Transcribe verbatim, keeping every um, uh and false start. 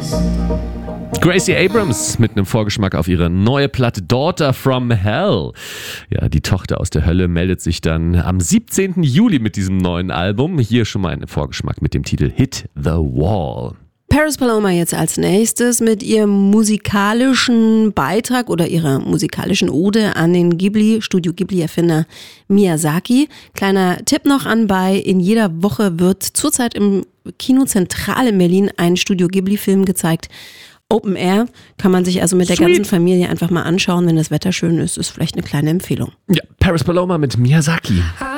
Gracie Abrams mit einem Vorgeschmack auf ihre neue Platte Daughter from Hell. Ja, die Tochter aus der Hölle meldet sich dann am siebzehnten Juli mit diesem neuen Album. Hier schon mal ein Vorgeschmack mit dem Titel Hit the Wall. Paris Paloma jetzt als nächstes mit ihrem musikalischen Beitrag oder ihrer musikalischen Ode an den Ghibli, Studio Ghibli-Erfinder Miyazaki. Kleiner Tipp noch anbei, in jeder Woche wird zurzeit im Kino Zentral in Berlin ein Studio Ghibli-Film gezeigt. Open Air, kann man sich also mit der Sweet. ganzen Familie einfach mal anschauen, wenn das Wetter schön ist, ist vielleicht eine kleine Empfehlung. Ja, Paris Paloma mit Miyazaki.